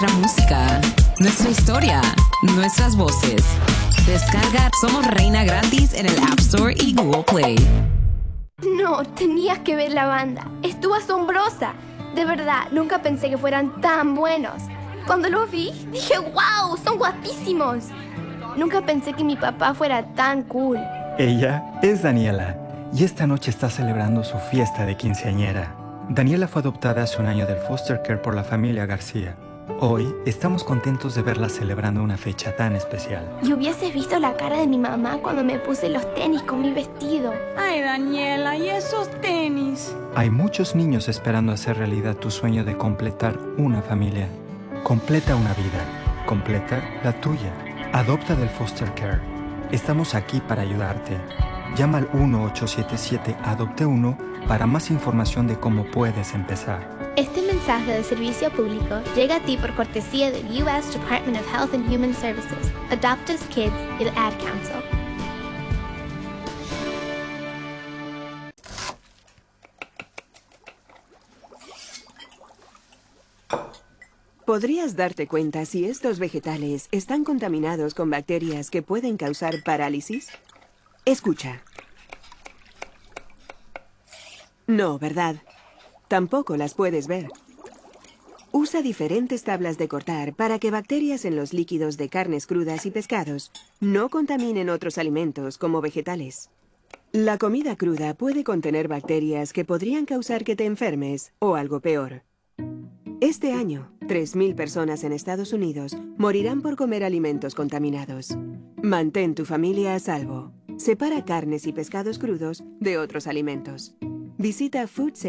Nuestra música, nuestra historia, nuestras voces. Descarga Somos Reina gratis en el App Store y Google Play. No, tenías que ver la banda. Estuvo asombrosa. De verdad, nunca pensé que fueran tan buenos. Cuando los vi, dije, ¡wow! ¡Son guapísimos! Nunca pensé que mi papá fuera tan cool. Ella es Daniela y esta noche está celebrando su fiesta de quinceañera. Daniela fue adoptada hace un año del foster care por la familia García. Hoy estamos contentos de verla celebrando una fecha tan especial. Y hubieses visto la cara de mi mamá cuando me puse los tenis con mi vestido. Ay, Daniela, ¿y esos tenis? Hay muchos niños esperando hacer realidad tu sueño de completar una familia. Completa una vida. Completa la tuya. Adopta del foster care. Estamos aquí para ayudarte. Llama al 1-877-ADOPTE1 para más información de cómo puedes empezar. Este mensaje de servicio público llega a ti por cortesía del U.S. Department of Health and Human Services, Adopt Us Kids y el Ad Council. ¿Podrías darte cuenta si estos vegetales están contaminados con bacterias que pueden causar parálisis? Escucha. No, ¿verdad? Tampoco las puedes ver. Usa diferentes tablas de cortar para que bacterias en los líquidos de carnes crudas y pescados no contaminen otros alimentos como vegetales. La comida cruda puede contener bacterias que podrían causar que te enfermes o algo peor. Este año, 3,000 personas en Estados Unidos morirán por comer alimentos contaminados. Mantén tu familia a salvo. Separa carnes y pescados crudos de otros alimentos. Visita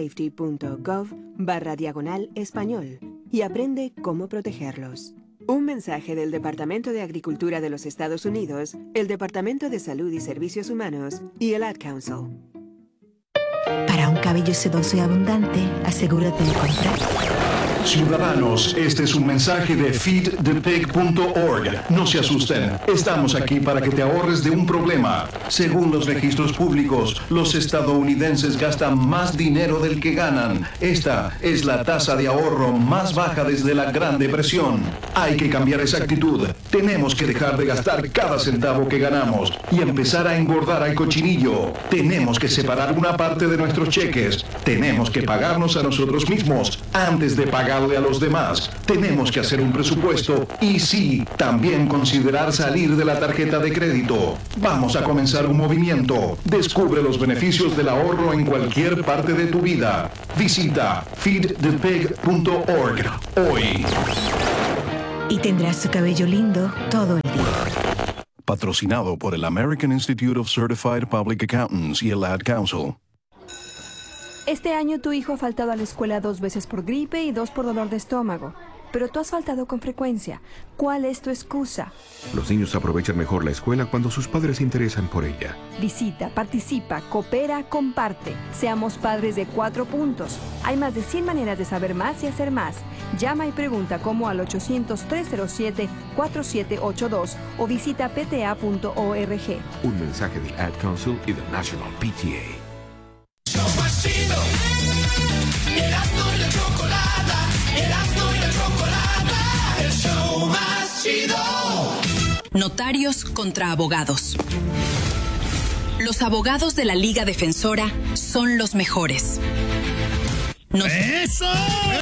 foodsafety.gov/español y aprende cómo protegerlos. Un mensaje del Departamento de Agricultura de los Estados Unidos, el Departamento de Salud y Servicios Humanos y el Ad Council. Para un cabello sedoso y abundante, asegúrate de comprar. Ciudadanos, este es un mensaje de feedthepig.org. No se asusten, estamos aquí para que te ahorres de un problema. Según los registros públicos, los estadounidenses gastan más dinero del que ganan. Esta es la tasa de ahorro más baja desde la Gran Depresión. Hay que cambiar esa actitud. Tenemos que dejar de gastar cada centavo que ganamos y empezar a engordar al cochinillo. Tenemos que separar una parte de nuestros cheques. Tenemos que pagarnos a nosotros mismos antes de pagarle a los demás. Tenemos que hacer un presupuesto y sí, también considerar salir de la tarjeta de crédito. Vamos a comenzar un movimiento. Descubre los beneficios del ahorro en cualquier parte de tu vida. Visita feedthepig.org hoy. Y tendrás tu cabello lindo todo el día. Patrocinado por el American Institute of Certified Public Accountants y el Ad Council. Este año tu hijo ha faltado a la escuela 2 veces por gripe y 2 por dolor de estómago. Pero tú has faltado con frecuencia. ¿Cuál es tu excusa? Los niños aprovechan mejor la escuela cuando sus padres se interesan por ella. Visita, participa, coopera, comparte. Seamos padres de 4 puntos. Hay más de 100 maneras de saber más y hacer más. Llama y pregunta como al 800-307-4782 o visita pta.org. Un mensaje del Ad Council y del National PTA. Show más chido. Erasmo y la chocolata. Erasmo y la chocolata. El show más chido. Notarios contra abogados. Los abogados de la Liga Defensora son los mejores. ¡Eso!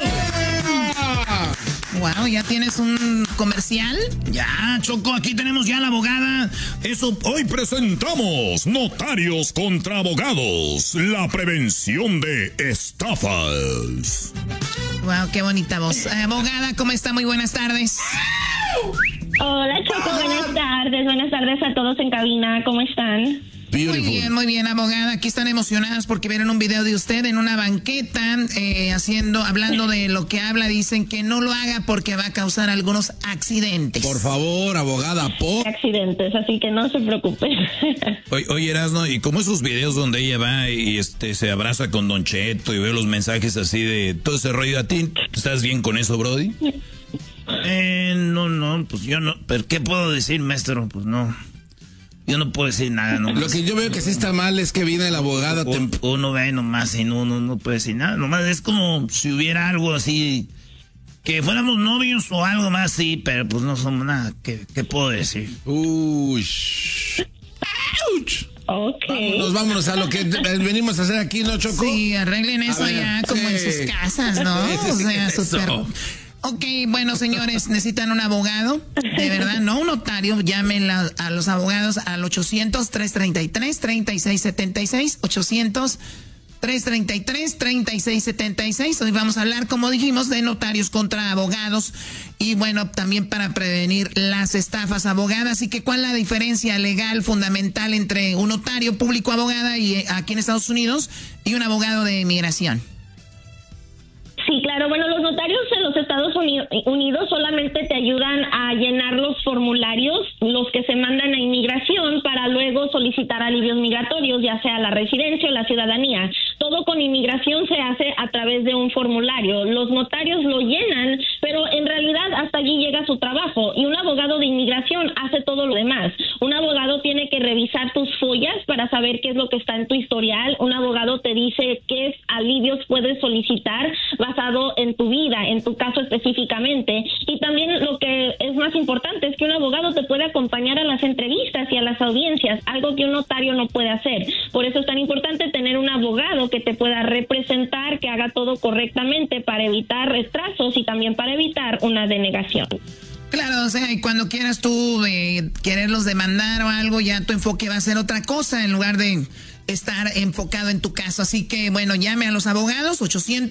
Wow, ¿ya tienes un comercial? Ya, Choco, aquí tenemos ya la abogada. Eso, hoy presentamos Notarios contra Abogados, la prevención de estafas. Wow, qué bonita voz. Abogada, ¿cómo está? Muy buenas tardes. Hola, Choco, buenas tardes. Buenas tardes a todos en cabina. ¿Cómo están? Muy bien, abogada. Aquí están emocionadas porque vieron un video de usted en una banqueta hablando de lo que habla. Dicen que no lo haga porque va a causar algunos accidentes. Por favor, abogada, accidentes, así que no se preocupe. Oye, Erasno, ¿y cómo esos videos donde ella va y se abraza con Don Cheto y ve los mensajes así de todo ese rollo? ¿A ti estás bien con eso, Brody? No, pues yo no. ¿Pero qué puedo decir, maestro? Pues no. Yo no puedo decir nada, ¿no? Lo que yo veo que sí está mal es que viene la abogada. Uno ve nomás y no puede decir nada. Nomás es como si hubiera algo así Que fuéramos novios o algo más, sí, pero pues no somos nada. ¿Qué puedo decir? Uy. Ok. Vámonos a lo que venimos a hacer aquí, ¿no, Choco? Sí, arreglen eso ya como en sus casas, ¿no? O sea, súper... Ok, bueno, señores, necesitan un abogado, de verdad, no un notario. Llamen a los abogados al 800-333-3676, 800-333-3676. Hoy vamos a hablar, como dijimos, de notarios contra abogados y, bueno, también para prevenir las estafas abogadas. Así que, ¿cuál es la diferencia legal fundamental entre un notario público abogada y aquí en Estados Unidos y un abogado de inmigración? Sí, claro. Bueno, los notarios en los Estados Unidos solamente te ayudan a llenar los formularios, los que se mandan a inmigración para luego solicitar alivios migratorios, ya sea la residencia o la ciudadanía. Todo con inmigración se hace a través de un formulario. Los notarios lo llenan, pero en realidad hasta allí llega su trabajo. Y un abogado de inmigración hace todo lo demás. Un abogado tiene que revisar tus follas para saber qué es lo que está en tu historial. Un abogado te dice qué alivios puedes solicitar basado en tu vida, en tu caso específicamente. Y también lo que es más importante es que un abogado te puede acompañar a las entrevistas y a las audiencias, algo que un notario no puede hacer. Por eso es tan importante tener un abogado que te pueda representar, que haga todo correctamente para evitar retrasos y también para evitar una denegación. Claro, o sea, y cuando quieras tú quererlos demandar o algo, ya tu enfoque va a ser otra cosa en lugar de estar enfocado en tu caso. Así que, bueno, llame a los abogados,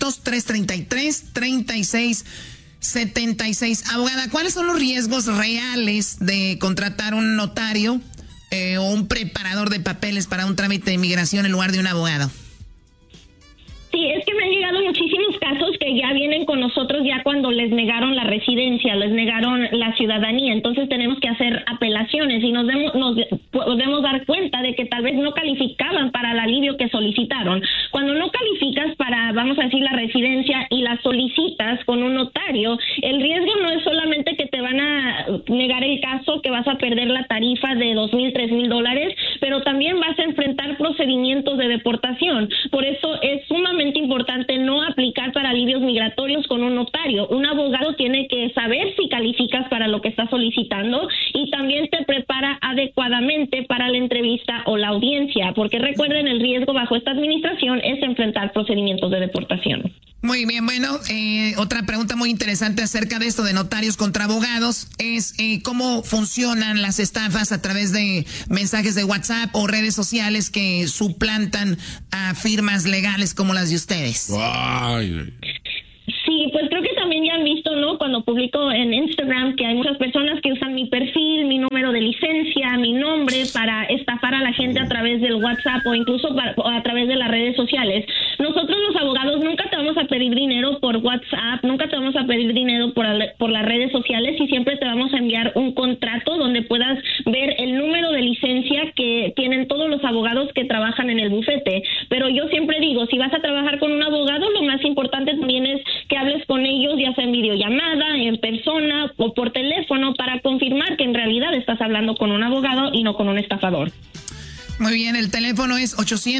800-333-3676. Abogada, ¿cuáles son los riesgos reales de contratar un notario o un preparador de papeles para un trámite de inmigración en lugar de un abogado? Sí, es que me han llegado muchísimos casos que ya vienen con nosotros ya cuando les negaron la residencia, les negaron la ciudadanía. Entonces tenemos que hacer apelaciones y nos podemos dar cuenta de que tal vez no calificaban para el alivio que solicitaron. Cuando no calificas para, vamos a decir, la residencia y la solicitas con un notario, el riesgo no es solamente que te van a negar el caso, que vas a perder la tarifa de $2,000, $3,000, pero también vas a enfrentar procedimientos de deportación. Por eso es sumamente importante no aplicar para alivios migratorios con un notario. Un abogado tiene que saber si calificas para lo que estás solicitando y también te prepara adecuadamente para la entrevista o la audiencia, porque recuerden, el riesgo bajo esta administración es enfrentar procedimientos de deportación. Muy bien, bueno, otra pregunta muy interesante acerca de esto de notarios contra abogados es cómo funcionan las estafas a través de mensajes de WhatsApp o redes sociales que suplantan a firmas legales como las de ustedes. Ay. Sí, pues creo que también ya han visto, ¿no? Cuando publico en Instagram que hay muchas personas que usan mi perfil, mi número de licencia, mi nombre para estafar a la gente a través del WhatsApp o incluso a través de las redes sociales. Nosotros los abogados nunca te vamos a pedir dinero por WhatsApp, nunca te vamos a pedir dinero por las redes sociales y siempre te vamos a enviar un contrato donde puedas ver el número de licencia que tienen todos los abogados que trabajan en el bufete. Pero yo siempre digo, si vas a trabajar con un abogado, lo más importante también es que hables con ellos, ya sea en videollamada, en persona o por teléfono, para confirmar que en realidad estás hablando con un abogado y no con un estafador. Muy bien, el teléfono es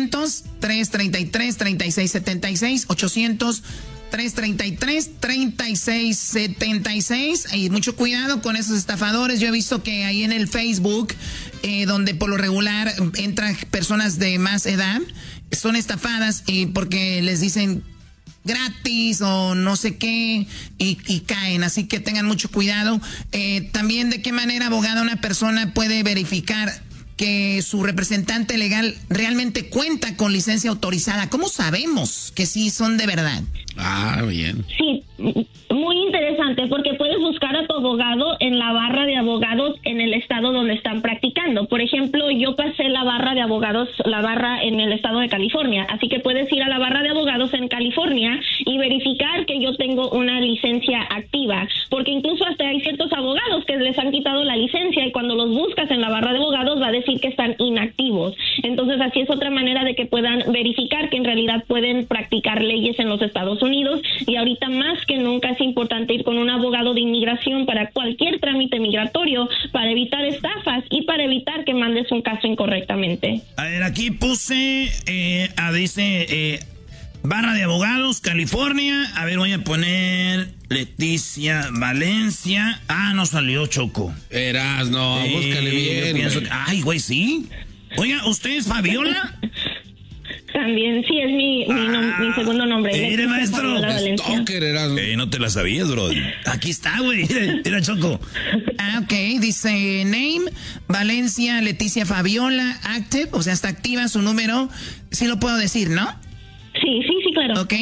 800-333-3676, 800-333-3676. Y mucho cuidado con esos estafadores. Yo he visto que ahí en el Facebook, donde por lo regular entran personas de más edad, son estafadas porque les dicen gratis o no sé qué y caen, así que tengan mucho cuidado. También, ¿de qué manera, abogada, una persona puede verificar que su representante legal realmente cuenta con licencia autorizada? ¿Cómo sabemos que sí son de verdad? Ah, bien. Sí, muy interesante, porque puedes buscar a tu abogado en la barra de abogados en el estado donde están practicando. Por ejemplo, yo pasé la barra de abogados, la barra en el estado de California, así que puedes ir a la barra de abogados en California y verificar que yo tengo una licencia activa, porque incluso hasta hay ciertos abogados que les han quitado la licencia y cuando los buscas en la barra de abogados va a decir que están inactivos. Entonces así es otra manera de que puedan verificar que en realidad pueden practicar leyes en los Estados Unidos. Y ahorita más que nunca es importante ir con un abogado de inmigración para cualquier trámite migratorio, para evitar estafas y para evitar que mandes un caso incorrectamente. A ver, aquí puse, dice, Barra de Abogados, California. A ver, voy a poner Leticia Valencia. Ah, no salió, Choco. No, búscale bien. Ay, güey, sí. Oiga, ¿usted es Fabiola? También, sí, es mi segundo nombre. Mire, maestro. No te la sabías, bro. Aquí está, güey. Mira, Choco. Ok, dice name, Valencia, Leticia Fabiola, active, o sea, está activa su número. Sí lo puedo decir, ¿no? Sí, claro. Ok,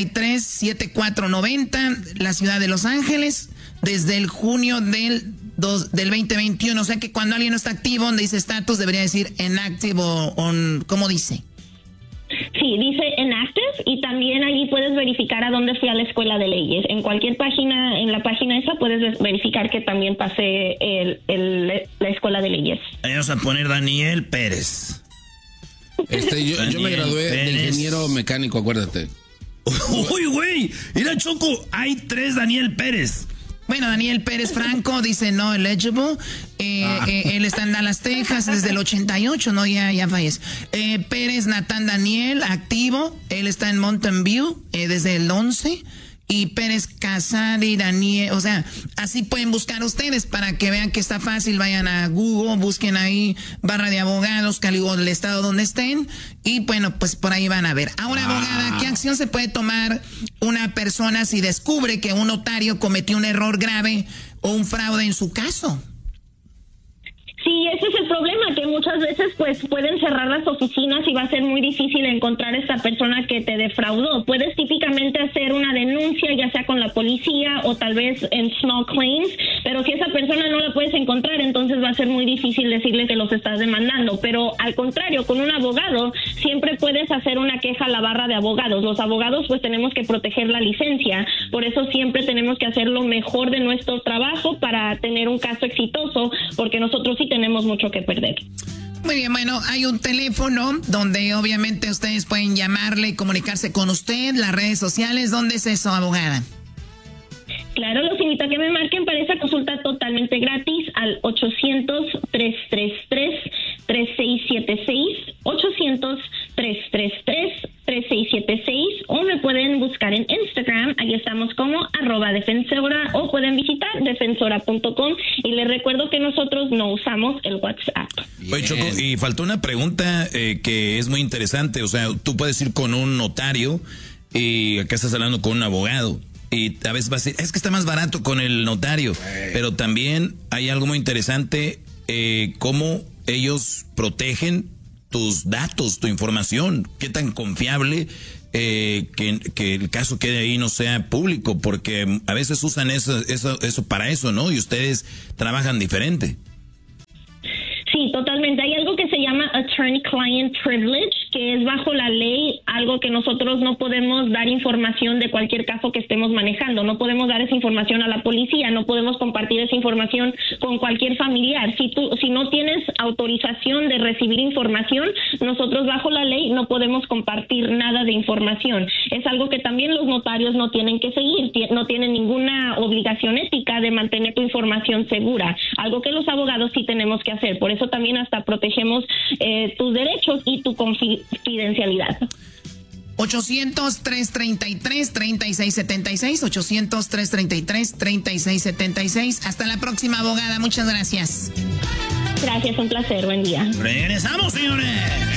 337490, la ciudad de Los Ángeles, desde el junio del 2021. O sea que cuando alguien no está activo, donde dice estatus, debería decir inactive o on, ¿cómo dice? Sí, dice inactive, y también allí puedes verificar a dónde fui a la escuela de leyes. En cualquier página, en la página esa puedes verificar que también pasé la escuela de leyes. Vamos a poner Daniel Pérez. Yo me gradué de ingeniero mecánico, acuérdate. Uy, güey, mira, Choco, hay 3 Daniel Pérez. Bueno, Daniel Pérez Franco dice no eligible. Él está en Dallas, Texas, desde el 88, no, ya fallece. Pérez Natán Daniel, activo. Él está en Mountain View desde el 11. Y Pérez Casari Daniel, o sea, así pueden buscar ustedes para que vean que está fácil. Vayan a Google, busquen ahí Barra de Abogados, el estado donde estén, y bueno, pues por ahí van a ver. Ahora, abogada, ¿qué acción se puede tomar una persona si descubre que un notario cometió un error grave o un fraude en su caso? Sí, ese es el problema, que muchas veces pues pueden cerrar las oficinas y va a ser muy difícil encontrar a esta persona que te defraudó. Puedes típicamente hacer una denuncia, ya sea con la policía o tal vez en small claims, pero si esa persona no la puedes encontrar, entonces va a ser muy difícil decirle que los estás demandando. Pero al contrario, con un abogado siempre puedes hacer una queja a la barra de abogados. Los abogados pues tenemos que proteger la licencia, por eso siempre tenemos que hacer lo mejor de nuestro trabajo para tener un caso exitoso, porque nosotros sí tenemos mucho que perder. Muy bien, bueno, hay un teléfono donde obviamente ustedes pueden llamarle y comunicarse con usted, las redes sociales. ¿Dónde es eso, abogada? Claro, los invito a que me marquen para esa consulta totalmente gratis al 800-333-3676, 800-333-3676, o me pueden buscar en Instagram, ahí estamos como @defensora, o pueden visitar defensora.com, y les recuerdo que nosotros no usamos el WhatsApp. Oye, Choco, y faltó una pregunta que es muy interesante. O sea, tú puedes ir con un notario y acá estás hablando con un abogado. Y a veces vas a decir, es que está más barato con el notario. Pero también hay algo muy interesante, cómo ellos protegen tus datos, tu información. Qué tan confiable que el caso quede ahí, no sea público. Porque a veces usan eso para eso, ¿no? Y ustedes trabajan diferente. Sí, totalmente. Hay algo que se llama attorney-client privilege, que es bajo la ley algo que nosotros no podemos dar información de cualquier caso que estemos manejando. No podemos dar esa información a la policía, no podemos compartir esa información con cualquier familiar. Si no tienes autorización de recibir información, nosotros bajo la ley no podemos compartir nada de información. Es algo que también los notarios no tienen que seguir, no tienen ninguna obligación ética de mantener tu información segura, algo que los abogados sí tenemos que hacer. Por eso también hasta protegemos tus derechos y tu confidencialidad. 800-333-3676, 800-333-3676. Hasta la próxima, abogada. Muchas gracias. Gracias, un placer. Buen día. Regresamos, señores.